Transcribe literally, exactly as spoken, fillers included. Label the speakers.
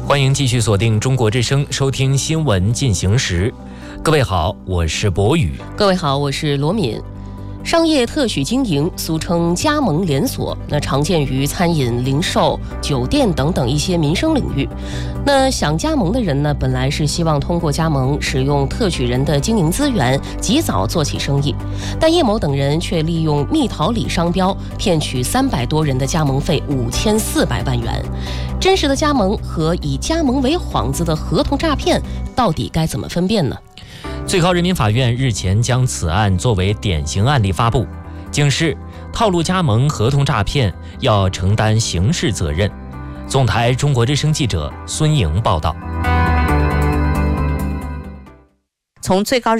Speaker 1: 欢迎继续锁定中国之声，收听新闻进行时。各位好，我是博宇。
Speaker 2: 各位好，我是罗敏。商业特许经营，俗称加盟连锁，那常见于餐饮、零售、酒店等等一些民生领域。那想加盟的人呢，本来是希望通过加盟使用特许人的经营资源，及早做起生意，但叶某等人却利用蜜桃李商标骗取三百多人的加盟费五千四百万元。真实的加盟和以加盟为幌子的合同诈骗，到底该怎么分辨呢？
Speaker 1: 最高人民法院日前将此案作为典型案例发布，警示套路加盟合同诈骗要承担刑事责任。总台中国之声记者孙莹报道。
Speaker 3: 从最高